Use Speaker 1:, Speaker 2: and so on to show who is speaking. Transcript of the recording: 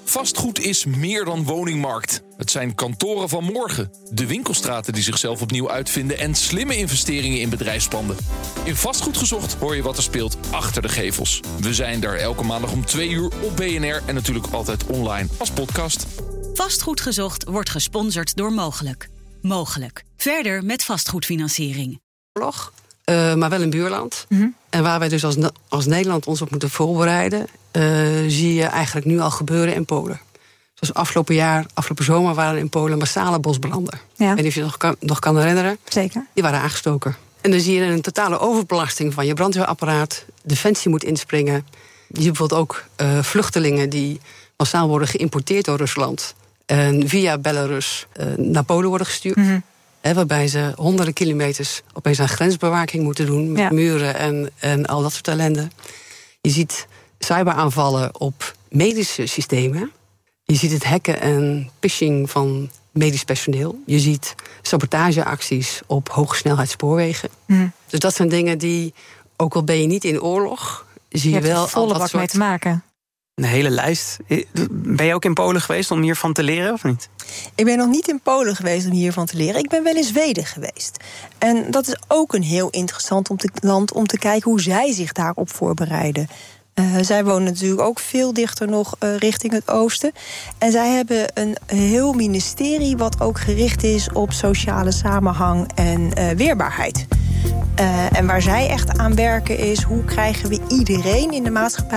Speaker 1: Vastgoed is meer dan woningmarkt. Het zijn kantoren van morgen, de winkelstraten die zichzelf opnieuw uitvinden en slimme investeringen in bedrijfspanden. In Vastgoed Gezocht hoor je wat er speelt achter de gevels. We zijn er elke maandag om 2 uur op BNR en natuurlijk altijd online als podcast.
Speaker 2: Vastgoed Gezocht wordt gesponsord door Mogelijk. Mogelijk. Verder met vastgoedfinanciering.
Speaker 3: Maar wel in buurland. Mm-hmm. En waar wij dus als Nederland ons op moeten voorbereiden, zie je eigenlijk nu al gebeuren in Polen. Zoals afgelopen zomer waren in Polen massale bosbranden. Ja. Ik weet niet of je het nog kan herinneren.
Speaker 4: Zeker.
Speaker 3: Die waren aangestoken. En dan zie je een totale overbelasting van je brandweerapparaat. Defensie moet inspringen. Je ziet bijvoorbeeld ook vluchtelingen die massaal worden geïmporteerd door Rusland en via Belarus naar Polen worden gestuurd. Mm-hmm. Waarbij ze honderden kilometers opeens aan grensbewaking moeten doen, met muren en al dat soort ellende. Je ziet cyberaanvallen op medische systemen. Je ziet het hacken en phishing van medisch personeel. Je ziet sabotageacties op hogesnelheidsspoorwegen. Mm. Dus dat zijn dingen die, ook al ben je niet in oorlog, zie je wel
Speaker 4: volle bak mee te maken.
Speaker 5: Een hele lijst. Ben je ook in Polen geweest om hiervan te leren, of niet?
Speaker 6: Ik ben nog niet in Polen geweest om hiervan te leren. Ik ben wel in Zweden geweest. En dat is ook een heel interessant land om te kijken hoe zij zich daarop voorbereiden. Zij wonen natuurlijk ook veel dichter nog richting het oosten. En zij hebben een heel ministerie wat ook gericht is op sociale samenhang en weerbaarheid. En waar zij echt aan werken is, hoe krijgen we iedereen in de maatschappij